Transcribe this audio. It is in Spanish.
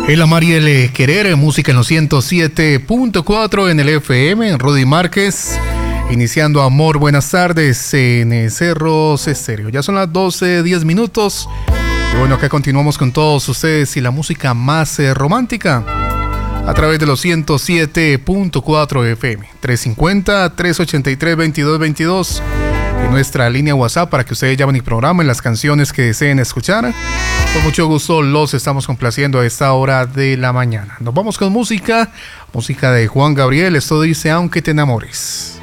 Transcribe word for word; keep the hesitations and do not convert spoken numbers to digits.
El amar y el querer, música en los ciento siete punto cuatro en el F M, Rudy Márquez, iniciando Amor, buenas tardes en Cerros Estéreo. Ya son las doce, diez minutos. Y bueno, acá continuamos con todos ustedes y la música más eh, romántica a través de los ciento siete punto cuatro F M. tres cinco cero, tres ocho tres, veintidós veintidós en nuestra línea WhatsApp para que ustedes llamen y programen las canciones que deseen escuchar. Con mucho gusto los estamos complaciendo a esta hora de la mañana. Nos vamos con música, música de Juan Gabriel. Esto dice Aunque te enamores.